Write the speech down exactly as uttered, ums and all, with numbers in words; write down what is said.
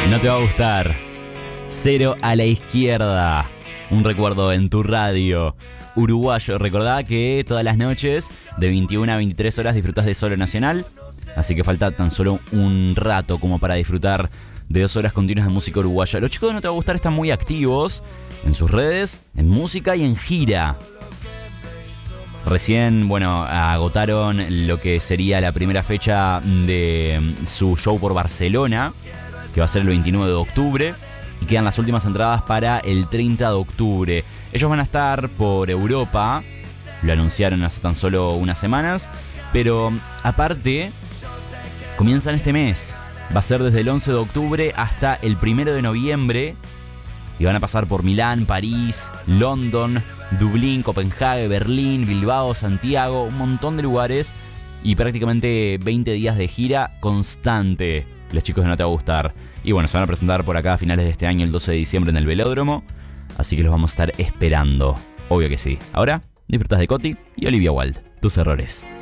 No te va a gustar. Cero a la izquierda. Un recuerdo en tu radio. Uruguayo, recordá que todas las noches de veintiuna a veintitrés horas disfrutás de Solo Nacional. Así que falta tan solo un rato como para disfrutar de dos horas continuas de música uruguaya. Los chicos de No te va a gustar están muy activos en sus redes, en música y en gira. Recién, bueno, agotaron lo que sería la primera fecha de su show por Barcelona, que va a ser el veintinueve de octubre, y quedan las últimas entradas para el treinta de octubre. Ellos van a estar por Europa, lo anunciaron hace tan solo unas semanas, pero aparte, comienzan este mes. Va a ser desde el once de octubre hasta el primero de noviembre, y van a pasar por Milán, París, London, Dublín, Copenhague, Berlín, Bilbao, Santiago, un montón de lugares y prácticamente veinte días de gira constante. Los chicos de No te va a gustar. Y bueno, se van a presentar por acá a finales de este año, el doce de diciembre en el Velódromo. Así que los vamos a estar esperando. Obvio que sí. Ahora, disfrutas de Coti y Olivia Wilde. Tus errores.